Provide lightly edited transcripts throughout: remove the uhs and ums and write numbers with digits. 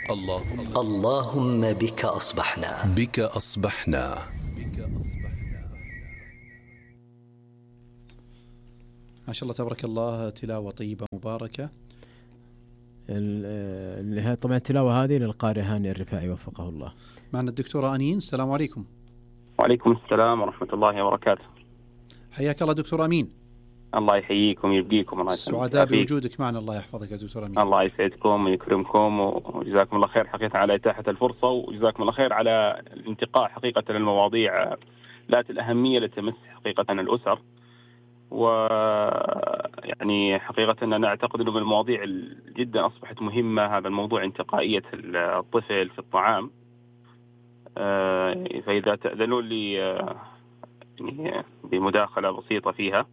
اللهم بك أصبحنا. بك أصبحنا. ما شاء الله تبارك الله، تلاوة طيبة مباركة. طبعا التلاوة هذه للقارئ هاني الرفاعي وفقه الله. معنا الدكتورة أنين. السلام عليكم. وعليكم السلام ورحمة الله وبركاته. حياك الله دكتور أمين. الله يحييكم ويبقيكم. الله يسلمك. سعداء بوجودك معنا. الله يحفظك يا دكتور أمين. الله يسعدكم ويكرمكم وجزاكم الله خير حقيقة على إتاحة الفرصة، وجزاكم الله خير على الانتقاء حقيقة للمواضيع ذات الأهمية التي تمس حقيقة الأسر. ويعني حقيقة أنا أعتقد أنه من المواضيع جدا أصبحت مهمة هذا الموضوع، انتقائية الطفل في الطعام. فإذا تأذنوا لي يعني بمداخلة بسيطة فيها.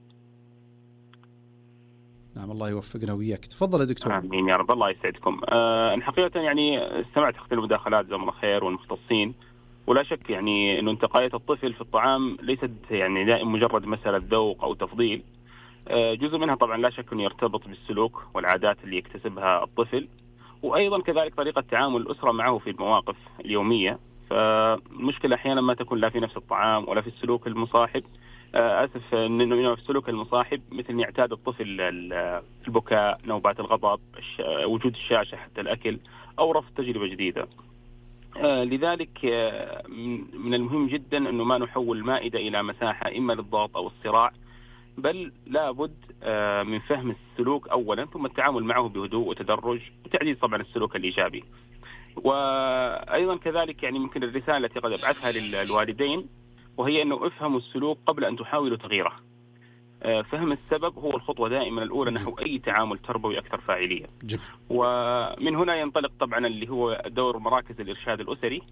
نعم الله يوفقنا وياك. تفضل يا دكتور. آمين يا رب. الله يسعدكم. الحقيقة يعني استمعت حقيقة المداخلات جزاهم الله خير والمختصين، ولا شك يعني أنه انتقائية الطفل في الطعام ليست يعني دائما مجرد مسألة ذوق أو تفضيل. جزء منها طبعا لا شك أنه يرتبط بالسلوك والعادات اللي يكتسبها الطفل، وأيضا كذلك طريقة تعامل الأسرة معه في المواقف اليومية. فالمشكلة أحيانا ما تكون لا في نفس الطعام ولا في السلوك المصاحب. أسف أنه في السلوك المصاحب مثل يعتاد الطفل البكاء، نوبات الغضب، وجود الشاشة حتى الأكل، أو رفض تجربة جديدة. لذلك من المهم جدا أنه ما نحول المائدة إلى مساحة إما للضغط أو الصراع، بل لابد من فهم السلوك أولا، ثم التعامل معه بهدوء وتدرج، وتعزيز طبعا السلوك الإيجابي. وأيضا كذلك يعني ممكن الرسالة التي قد أبعثها للوالدين، وهي أنه افهموا السلوك قبل أن تحاولوا تغييره. فهم السبب هو الخطوة دائما الأولى نحو أي تعامل تربوي أكثر فاعلية. ومن هنا ينطلق طبعا اللي هو دور مراكز الإرشاد الأسري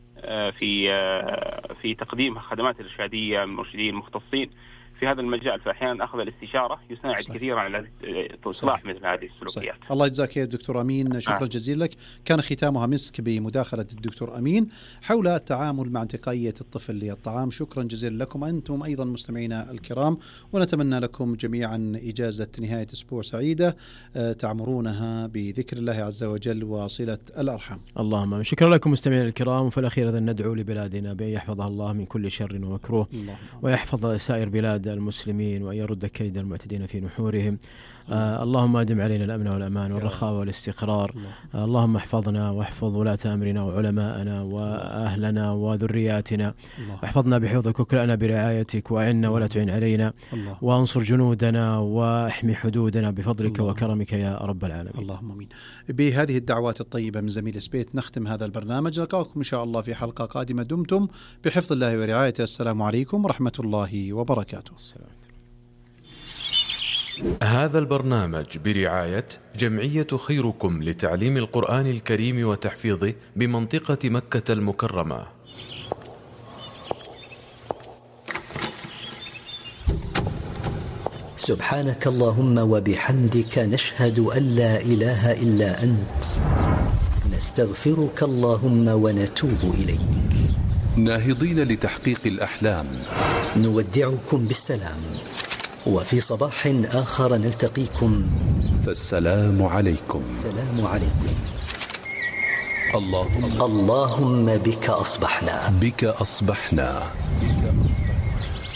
في تقديم خدمات إرشادية من مرشدين مختصين في هذا المجال. فأحيانا أخذ الاستشارة يساعد كثيرا على إصلاح مثل هذه السلوكيات. الله يجزاك يا دكتور أمين، شكرا جزيلا لك. كان ختامها مسك بمداخلة الدكتور أمين حول التعامل مع انتقائية الطفل للطعام. شكرا جزيلا لكم أنتم أيضا مستمعينا الكرام، ونتمنى لكم جميعا إجازة نهاية أسبوع سعيدة تعمرونها بذكر الله عز وجل وصلة الأرحام. اللهم شكرا لكم مستمعينا الكرام. وفي الأخير ندعو لبلادنا بأن يحفظها الله من كل شر ومكروه، ويحفظ سائر بلاد المسلمين، وأن يرد كيد المعتدين في نحورهم. اللهم أدم علينا الأمن والأمان والرخاء والاستقرار. اللهم احفظنا واحفظ ولاة أمرنا وعلماءنا وأهلنا وذرياتنا، واحفظنا بحفظك وكلنا برعايتك، وأعنا ولا تعين علينا، وانصر جنودنا واحمي حدودنا بفضلك وكرمك يا رب العالمين. اللهم آمين. بهذه الدعوات الطيبة من زميل سبيت نختم هذا البرنامج. نلقاكم إن شاء الله في حلقة قادمة. دمتم بحفظ الله ورعايته. السلام عليكم ورحمة الله وبركاته. هذا البرنامج برعاية جمعية خيركم لتعليم القرآن الكريم وتحفيظه بمنطقة مكة المكرمة. سبحانك اللهم وبحمدك، نشهد أن لا إله إلا أنت، نستغفرك اللهم ونتوب إليك. ناهضين لتحقيق الأحلام، نودعكم بالسلام، وفي صباح آخر نلتقيكم، فالسلام عليكم. السلام عليكم. اللهم بك أصبحنا. بك أصبحنا.